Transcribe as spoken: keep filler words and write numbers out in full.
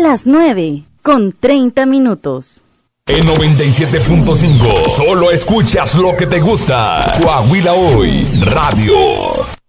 las nueve, con treinta minutos. En noventa y siete punto cinco, solo escuchas lo que te gusta. Coahuila Hoy Radio.